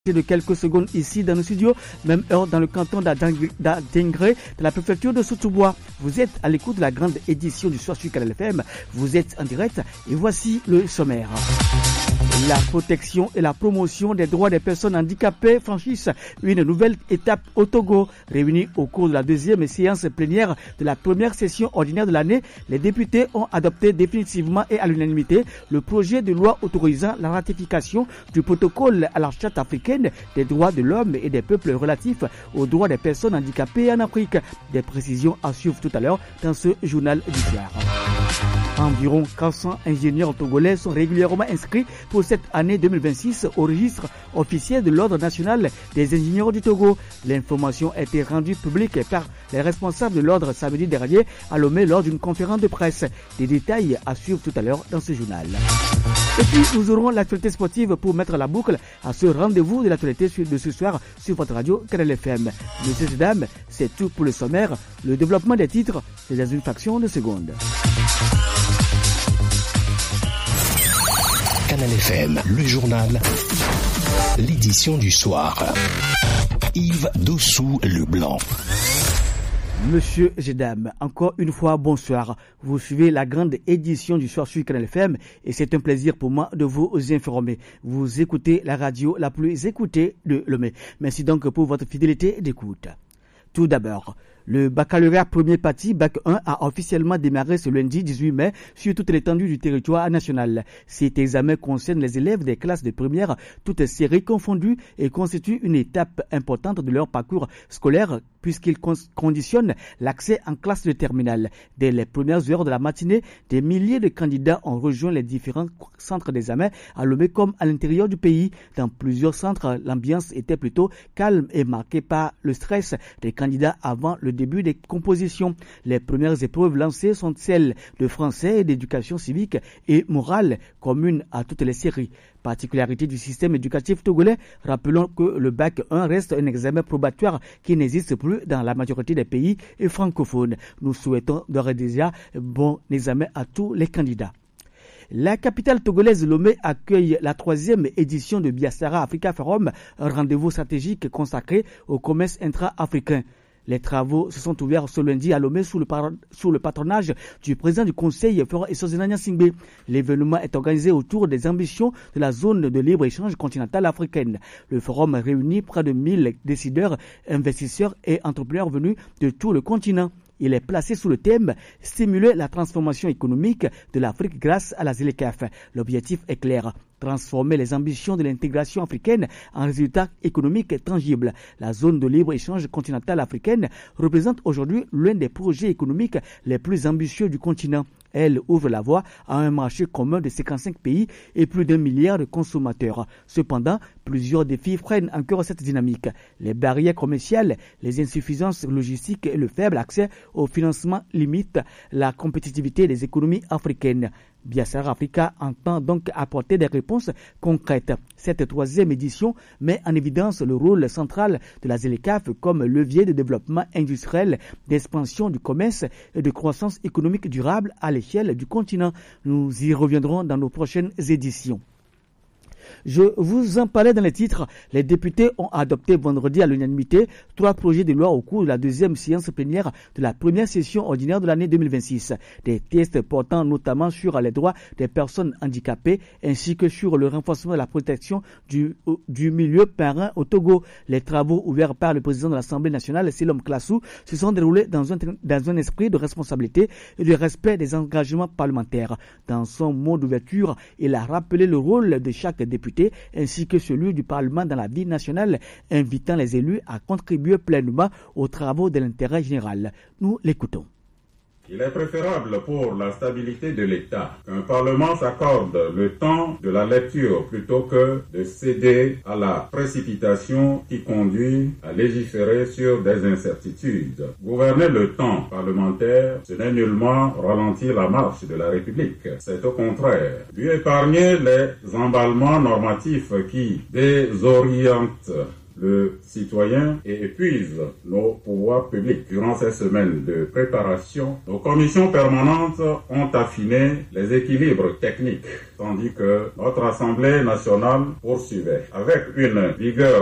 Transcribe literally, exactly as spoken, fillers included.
de quelques secondes ici dans nos studios, même heure dans le canton d'Adingré, de la préfecture de Sotoubois. Vous êtes à l'écoute de la grande édition du Soir sur Canal F M. Vous êtes en direct et voici le sommaire. La protection et la promotion des droits des personnes handicapées franchissent une nouvelle étape au Togo. Réunis au cours de la deuxième séance plénière de la première session ordinaire de l'année, les députés ont adopté définitivement et à l'unanimité le projet de loi autorisant la ratification du protocole à la Charte africaine des droits de l'homme et des peuples relatifs aux droits des personnes handicapées en Afrique. Des précisions à suivre tout à l'heure dans ce journal du soir. Environ quatre cents ingénieurs togolais sont régulièrement inscrits pour cette année deux mille vingt-six au registre officiel de l'Ordre national des ingénieurs du Togo. L'information a été rendue publique par les responsables de l'Ordre samedi dernier à Lomé lors d'une conférence de presse. Des détails à suivre tout à l'heure dans ce journal. Et puis nous aurons l'actualité sportive pour mettre la boucle à ce rendez-vous de l'actualité de ce soir sur votre radio Canal F M. Messieurs et dames, c'est tout pour le sommaire. Le développement des titres, c'est dans une fraction de seconde. Canal F M, le journal, l'édition du soir. Yves Dossou-Leblanc. Monsieur et dames, encore une fois, bonsoir. Vous suivez la grande édition du Soir sur Canal F M et c'est un plaisir pour moi de vous informer. Vous écoutez la radio la plus écoutée de Lomé. Merci donc pour votre fidélité d'écoute. Tout d'abord, le baccalauréat premier parti Bac un a officiellement démarré ce lundi dix-huit mai sur toute l'étendue du territoire national. Cet examen concerne les élèves des classes de première, toutes séries confondues, et constitue une étape importante de leur parcours scolaire puisqu'il conditionne l'accès en classe de terminale. Dès les premières heures de la matinée, des milliers de candidats ont rejoint les différents centres d'examen à Lomé comme à l'intérieur du pays. Dans plusieurs centres, l'ambiance était plutôt calme et marquée par le stress des candidats avant le début des compositions. Les premières épreuves lancées sont celles de français et d'éducation civique et morale communes à toutes les séries. Particularité du système éducatif togolais, rappelons que le Bac un reste un examen probatoire qui n'existe plus dans la majorité des pays francophones. Nous souhaitons d'ores et déjà bon examen à tous les candidats. La capitale togolaise Lomé accueille la troisième édition de Biassara Africa Forum, un rendez-vous stratégique consacré au commerce intra-africain. Les travaux se sont ouverts ce lundi à Lomé sous le, par... sous le patronage du président du Conseil, Florent Essozinania Singbe. L'événement est organisé autour des ambitions de la zone de libre-échange continentale africaine. Le forum réunit près de mille décideurs, investisseurs et entrepreneurs venus de tout le continent. Il est placé sous le thème « Stimuler la transformation économique de l'Afrique grâce à la ZLECAf ». L'objectif est clair. Transformer les ambitions de l'intégration africaine en résultats économiques tangibles. La zone de libre-échange continentale africaine représente aujourd'hui l'un des projets économiques les plus ambitieux du continent. Elle ouvre la voie à un marché commun de cinquante-cinq pays et plus d'un milliard de consommateurs. Cependant, plusieurs défis freinent encore cette dynamique. Les barrières commerciales, les insuffisances logistiques et le faible accès au financement limitent la compétitivité des économies africaines. Biassara Africa entend donc apporter des réponses concrètes. Cette troisième édition met en évidence le rôle central de la ZLECAf comme levier de développement industriel, d'expansion du commerce et de croissance économique durable à l'échelle du continent. Nous y reviendrons dans nos prochaines éditions. Je vous en parlais dans les titres. Les députés ont adopté vendredi à l'unanimité trois projets de loi au cours de la deuxième séance plénière de la première session ordinaire de l'année deux mille vingt-six. Des textes portant notamment sur les droits des personnes handicapées ainsi que sur le renforcement de la protection du, du milieu marin au Togo. Les travaux ouverts par le président de l'Assemblée nationale, Selom Klassou, se sont déroulés dans un, dans un esprit de responsabilité et de respect des engagements parlementaires. Dans son mot d'ouverture, il a rappelé le rôle de chaque député ainsi que celui du Parlement dans la vie nationale, invitant les élus à contribuer pleinement aux travaux de l'intérêt général. Nous l'écoutons. Il est préférable pour la stabilité de l'État qu'un Parlement s'accorde le temps de la lecture plutôt que de céder à la précipitation qui conduit à légiférer sur des incertitudes. Gouverner le temps parlementaire, ce n'est nullement ralentir la marche de la République. C'est au contraire lui épargner les emballements normatifs qui désorientent le citoyen et épuise nos pouvoirs publics. Durant ces semaines de préparation, nos commissions permanentes ont affiné les équilibres techniques, tandis que notre Assemblée nationale poursuivait avec une vigueur